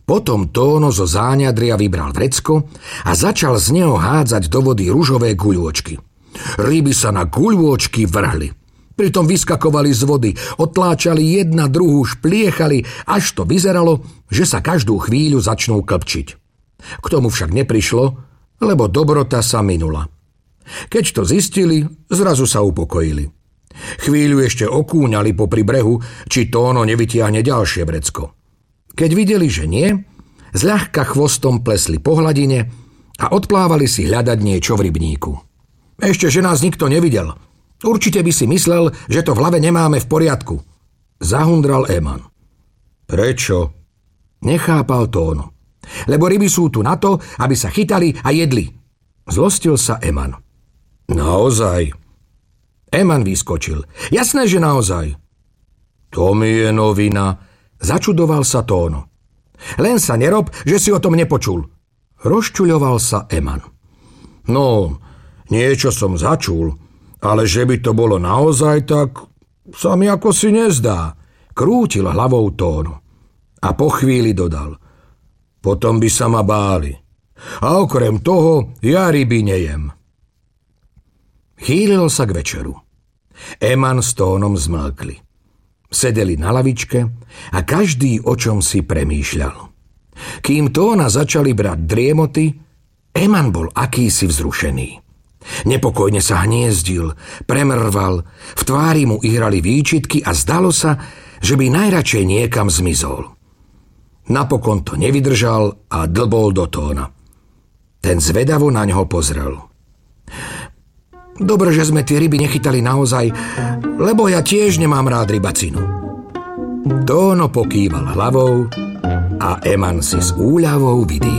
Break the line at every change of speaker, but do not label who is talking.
Potom Tóno zo záňadria vybral vrecko a začal z neho hádzať do vody ružové guľôčky. Ryby sa na guľôčky vrhli. Pritom vyskakovali z vody, otláčali jedna druhú, špliechali, až to vyzeralo, že sa každú chvíľu začnú klpčiť. K tomu však neprišlo, lebo dobrota sa minula. Keď to zistili, zrazu sa upokojili. Chvíľu ešte okúňali popri brehu, či Tóno nevytiahne ďalšie vrecko. Keď videli, že nie, zľahka chvostom plesli po hladine a odplávali si hľadať niečo v rybníku. Ešte, že nás nikto nevidel. Určite by si myslel, že to v hlave nemáme v poriadku. Zahundral Eman. Prečo? Nechápal Tóno. Lebo ryby sú tu na to, aby sa chytali a jedli. Zlostil sa Eman. Naozaj? Eman vyskočil. Jasné, že naozaj. To mi je novina. Začudoval sa Tóno. Len sa nerob, že si o tom nepočul. Rozčuľoval sa Eman. No, niečo som začul, ale že by to bolo naozaj, tak sa mi ako si nezdá. Krútil hlavou Tóno. A po chvíli dodal. Potom by sa ma báli. A okrem toho ja ryby nejem. Chýlilo sa k večeru. Eman s Tónom zmlkli. Sedeli na lavičke a každý o čom si premýšľal. Kým Tóna začali brať driemoty, Eman bol akýsi vzrušený. Nepokojne sa hniezdil, premrval, v tvári mu ihrali výčitky a zdalo sa, že by najradšej niekam zmizol. Napokon to nevydržal a dlbol do Tóna. Ten zvedavo na ňo pozrel. Dobre, že sme tie ryby nechytali naozaj, lebo ja tiež nemám rád rybacinu. Tóno pokýval hlavou a Eman si s úľavou vydýchol.